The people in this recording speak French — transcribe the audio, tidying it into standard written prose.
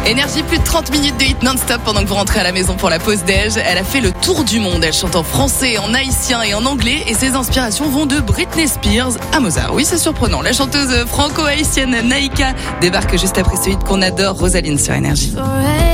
Énergie, plus de 30 minutes de hit non-stop pendant que vous rentrez à la maison pour la pause déj. Elle a fait le tour du monde. Elle chante en français, en haïtien et en anglais. Et ses inspirations vont de Britney Spears à Mozart. Oui, c'est surprenant. La chanteuse franco-haïtienne Naïka débarque juste après ce hit qu'on adore, Rosaline sur Énergie.